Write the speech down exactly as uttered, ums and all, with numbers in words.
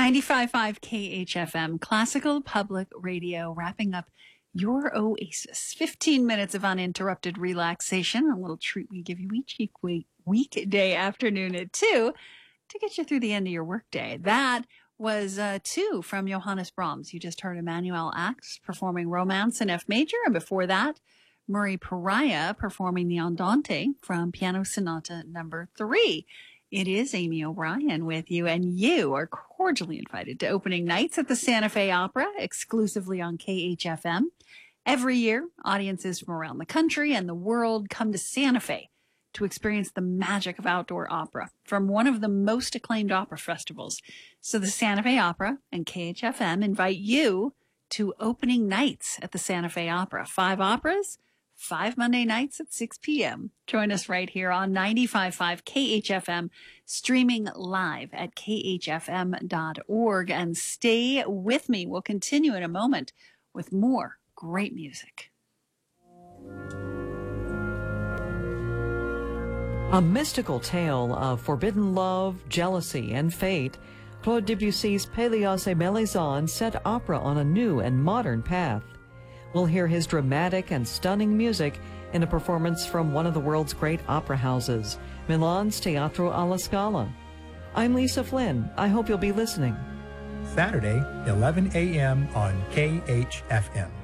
ninety-five point five K H F M, Classical Public Radio, wrapping up your oasis. fifteen minutes of uninterrupted relaxation, a little treat we give you each week, weekday afternoon at two to get you through the end of your workday. That was uh, two from Johannes Brahms. You just heard Emmanuel Ax performing Romance in F major, and before that, Murray Pariah performing the Andante from Piano Sonata number three. It is Amy O'Brien with you, and you are cordially invited to opening nights at the Santa Fe Opera, exclusively on K H F M. Every year, audiences from around the country and the world come to Santa Fe to experience the magic of outdoor opera from one of the most acclaimed opera festivals. So the Santa Fe Opera and K H F M invite you to opening nights at the Santa Fe Opera. Five operas, five Monday nights at six p.m. Join us right here on ninety-five point five K H F M, streaming live at K H F M dot org. And stay with me. We'll continue in a moment with more great music. A mystical tale of forbidden love, jealousy, and fate, Claude Debussy's Pelléas et Mélisande set opera on a new and modern path. We'll hear his dramatic and stunning music in a performance from one of the world's great opera houses, Milan's Teatro alla Scala. I'm Lisa Flynn. I hope you'll be listening. Saturday, eleven a.m. on K H F M.